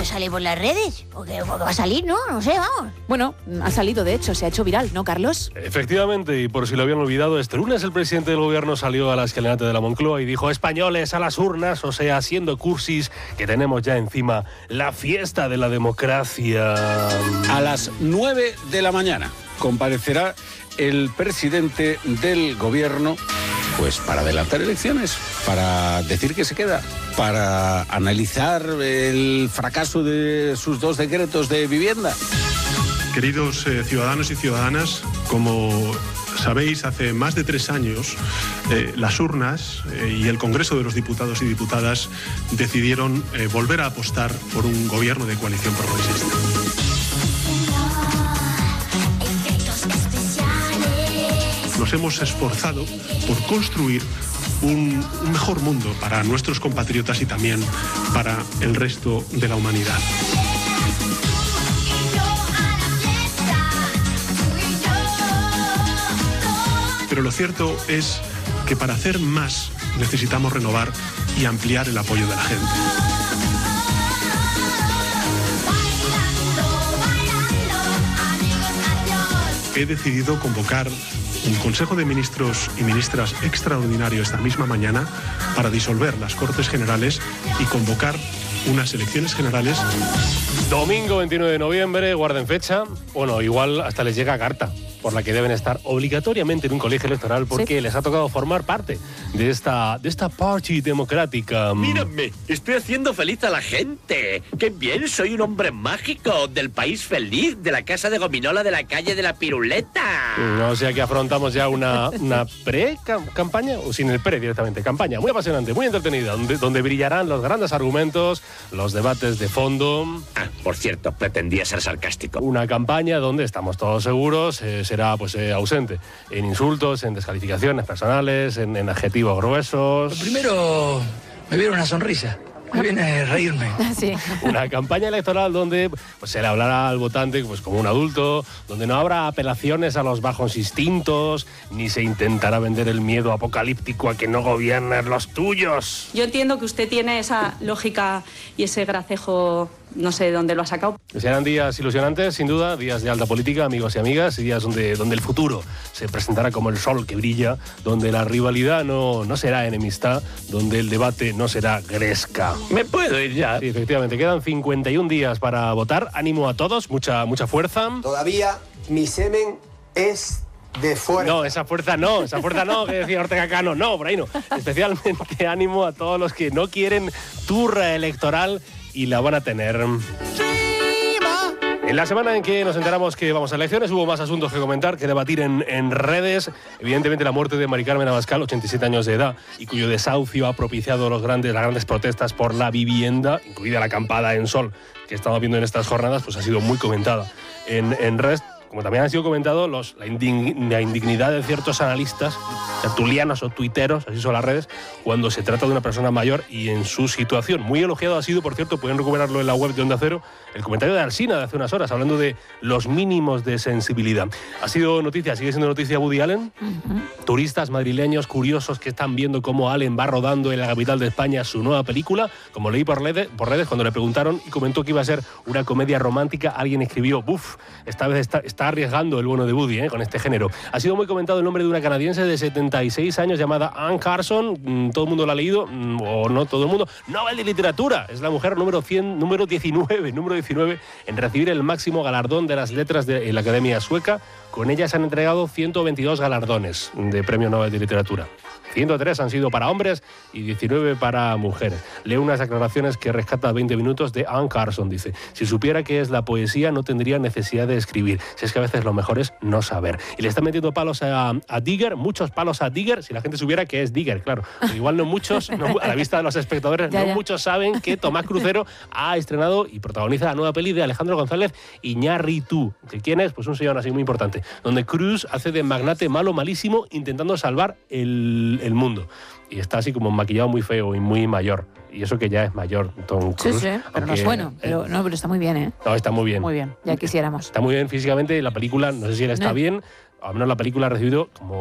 que sale por las redes? Porque va a salir, ¿no? No sé, vamos. Bueno, ha salido, de hecho, se ha hecho viral, ¿no, Carlos? Efectivamente, y por si lo habían olvidado, este lunes el presidente del gobierno salió a la escalinata de la Moncloa y dijo: españoles, a las urnas, o sea, haciendo cursis, que tenemos ya encima la fiesta de la democracia. A las 9 de la mañana comparecerá el presidente del gobierno, pues para adelantar elecciones, para decir que se queda, para analizar el fracaso de sus 2 decretos de vivienda. Queridos ciudadanos y ciudadanas, como sabéis, hace más de 3 años las urnas y el Congreso de los Diputados y Diputadas decidieron volver a apostar por un gobierno de coalición progresista. Nos hemos esforzado por construir un mejor mundo para nuestros compatriotas y también para el resto de la humanidad. Pero lo cierto es que para hacer más necesitamos renovar y ampliar el apoyo de la gente. He decidido convocar un Consejo de Ministros y Ministras extraordinario esta misma mañana para disolver las Cortes Generales y convocar unas elecciones generales. Domingo 29 de noviembre, guarden fecha. Bueno, igual hasta les llega carta por la que deben estar obligatoriamente en un colegio electoral porque les ha tocado formar parte de esta party democrática. Mírame, estoy haciendo feliz a la gente. ¡Qué bien! Soy un hombre mágico del país feliz, de la casa de gominola de la calle de la Piruleta. O sea que afrontamos ya una pre-campaña, o sin el pre directamente, campaña muy apasionante, muy entretenida, donde brillarán los grandes argumentos, los debates de fondo. Ah, por cierto, pretendía ser sarcástico. Una campaña donde estamos todos seguros será ausente en insultos, en descalificaciones personales, en adjetivos gruesos. Primero me viene una sonrisa. Me viene a reírme. Sí. Una campaña electoral donde se le hablará al votante como un adulto, donde no habrá apelaciones a los bajos instintos, ni se intentará vender el miedo apocalíptico a que no gobiernen los tuyos. Yo entiendo que usted tiene esa lógica y ese gracejo, no sé de dónde lo ha sacado. Serán días ilusionantes, sin duda, días de alta política, amigos y amigas, y días donde el futuro se presentará como el sol que brilla, donde la rivalidad no será enemistad, donde el debate no será gresca. ¿Me puedo ir ya? Sí, efectivamente, quedan 51 días para votar. Ánimo a todos, mucha fuerza. Todavía mi semen es de fuerza. No, esa fuerza no, que decía Ortega Cano, no, por ahí no. Especialmente ánimo a todos los que no quieren turra electoral y la van a tener. En la semana en que nos enteramos que vamos a elecciones hubo más asuntos que comentar, que debatir en redes. Evidentemente la muerte de Mari Carmen Abascal, 87 años de edad, y cuyo desahucio ha propiciado las grandes protestas por la vivienda, incluida la acampada en sol que estamos viendo en estas jornadas, pues ha sido muy comentada en redes. Como también han sido comentados la indignidad de ciertos analistas, tertulianos o tuiteros, así son las redes, cuando se trata de una persona mayor y en su situación. Muy elogiado ha sido, por cierto, pueden recuperarlo en la web de Onda Cero, el comentario de Alsina de hace unas horas, hablando de los mínimos de sensibilidad. Ha sido noticia, sigue siendo noticia Woody Allen. Turistas madrileños curiosos que están viendo cómo Allen va rodando en la capital de España su nueva película. Como leí por redes, cuando le preguntaron y comentó que iba a ser una comedia romántica, alguien escribió: "Buf, esta vez está arriesgando el bueno de Woody con este género". Ha sido muy comentado el nombre de una canadiense de 76 años llamada Anne Carson. Todo el mundo la ha leído, o no todo el mundo. Nobel de Literatura. Es la mujer número 19 en recibir el máximo galardón de las letras de la Academia Sueca. Con ella se han entregado 122 galardones de Premio Nobel de Literatura. 103 han sido para hombres y 19 para mujeres. Leo unas declaraciones que rescata 20 minutos de Anne Carson. Dice: si supiera qué es la poesía, no tendría necesidad de escribir. Si es que a veces lo mejor es no saber. Y le está metiendo palos a Digger, muchos palos a Digger, si la gente supiera qué es Digger, claro. Pero igual no muchos, a la vista de los espectadores, muchos saben que Tomás Crucero ha estrenado y protagoniza la nueva peli de Alejandro González Iñárritu. ¿Quién es? Pues un señor así muy importante, donde Cruz hace de magnate malo, malísimo, intentando salvar el mundo. Y está así como maquillado muy feo y muy mayor. Y eso que ya es mayor, Tom Cruise. Sí, pero no es bueno. Pero está muy bien, ¿eh? No, está muy bien. Muy bien, ya quisiéramos. Está muy bien físicamente. La película, no sé si él está bien. Al menos la película ha recibido como